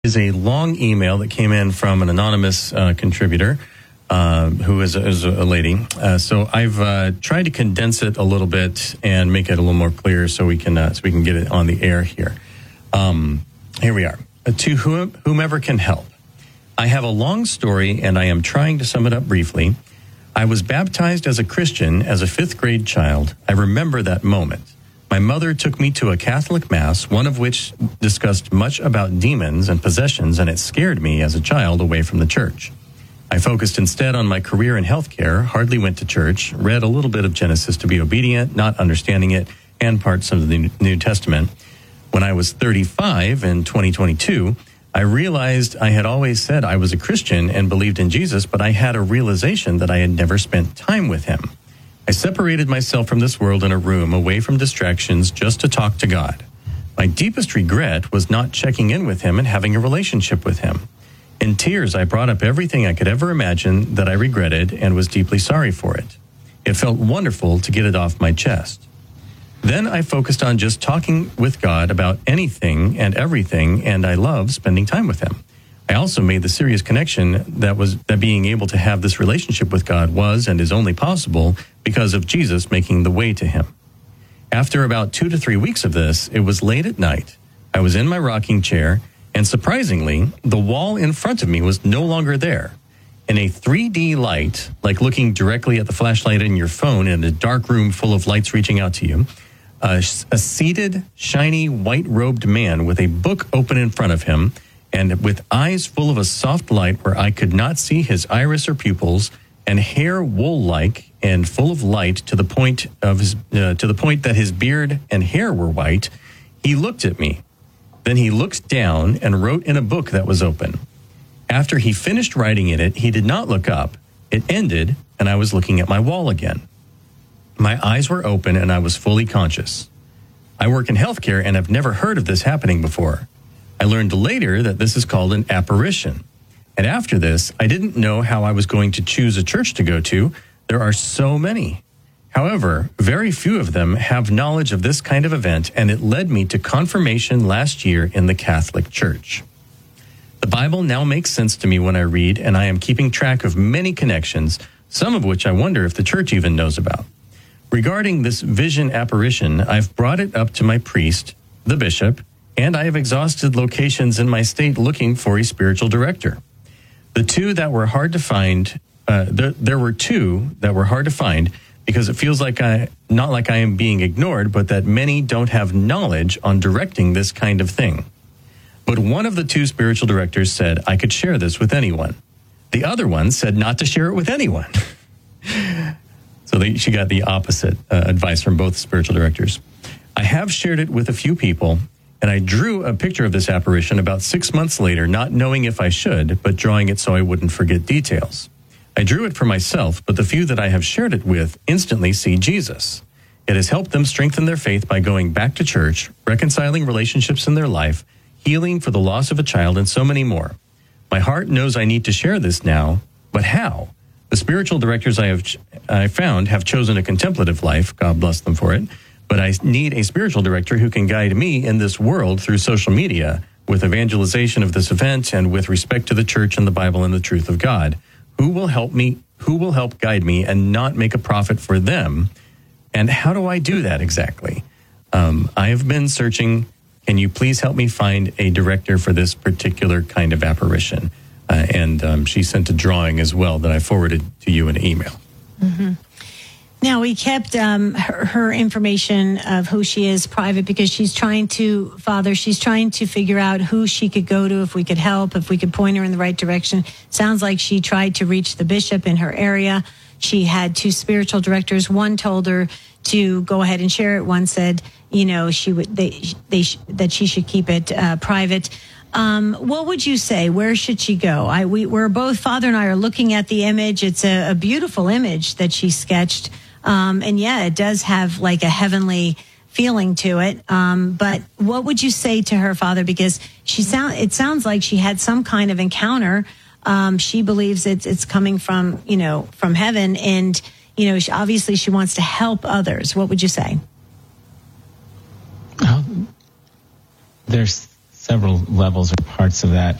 is a long email that came in from an anonymous contributor who is a lady. So I've tried to condense it a little bit and make it a little more clear so we can get it on the air here. Here we are. To whomever can help. I have a long story, and I am trying to sum it up briefly. I was baptized as a Christian as a 5th grade child. I remember that moment. My mother took me to a Catholic Mass, one of which discussed much about demons and possessions, and it scared me as a child away from the church. I focused instead on my career in healthcare, hardly went to church, read a little bit of Genesis to be obedient, not understanding it, and parts of the New Testament. When I was 35 in 2022, I realized I had always said I was a Christian and believed in Jesus, but I had a realization that I had never spent time with him. I separated myself from this world in a room away from distractions just to talk to God. My deepest regret was not checking in with him and having a relationship with him. In tears, I brought up everything I could ever imagine that I regretted and was deeply sorry for it. It felt wonderful to get it off my chest. Then I focused on just talking with God about anything and everything, and I love spending time with him. I also made the serious connection that being able to have this relationship with God was and is only possible because of Jesus making the way to him. After about 2 to 3 weeks of this, it was late at night. I was in my rocking chair, and surprisingly, the wall in front of me was no longer there. In a 3D light, like looking directly at the flashlight in your phone in a dark room full of lights reaching out to you, a seated, shiny, white-robed man with a book open in front of him and with eyes full of a soft light where I could not see his iris or pupils, and hair wool-like and full of light to the point that his beard and hair were white. He looked at me. Then he looked down and wrote in a book that was open. After he finished writing in it, he did not look up. It ended, and I was looking at my wall again. My eyes were open, and I was fully conscious. I work in healthcare and have never heard of this happening before. I learned later that this is called an apparition. And after this, I didn't know how I was going to choose a church to go to. There are so many. However, very few of them have knowledge of this kind of event, and it led me to confirmation last year in the Catholic Church. The Bible now makes sense to me when I read, and I am keeping track of many connections, some of which I wonder if the church even knows about. Regarding this vision apparition, I've brought it up to my priest, the bishop, and I have exhausted locations in my state looking for a spiritual director. The two that were hard to find, there were two that were hard to find because it feels like not like I am being ignored, but that many don't have knowledge on directing this kind of thing. But one of the two spiritual directors said I could share this with anyone. The other one said not to share it with anyone. So she got the opposite advice from both spiritual directors. I have shared it with a few people, and I drew a picture of this apparition about 6 months later, not knowing if I should, but drawing it so I wouldn't forget details. I drew it for myself, but the few that I have shared it with instantly see Jesus. It has helped them strengthen their faith by going back to church, reconciling relationships in their life, healing for the loss of a child, and so many more. My heart knows I need to share this now, but how? The spiritual directors I found have chosen a contemplative life, God bless them for it, but I need a spiritual director who can guide me in this world through social media with evangelization of this event and with respect to the church and the Bible and the truth of God. Who will help guide me and not make a profit for them? And how do I do that exactly? I have been searching. Can you please help me find a director for this particular kind of apparition? And she sent a drawing as well that I forwarded to you in an email. Mm-hmm. Now, we kept her information of who she is private because she's trying to figure out who she could go to, if we could help, if we could point her in the right direction. Sounds like she tried to reach the bishop in her area. She had two spiritual directors. One told her to go ahead and share it. One said, that she should keep it private. What would you say? Where should she go? We're both, Father and I are looking at the image. It's a beautiful image that she sketched. And yeah, it does have like a heavenly feeling to it. But what would you say to her, Father? Because it sounds like she had some kind of encounter. She believes it's coming from heaven, and obviously she wants to help others. What would you say? There's several levels or parts of that.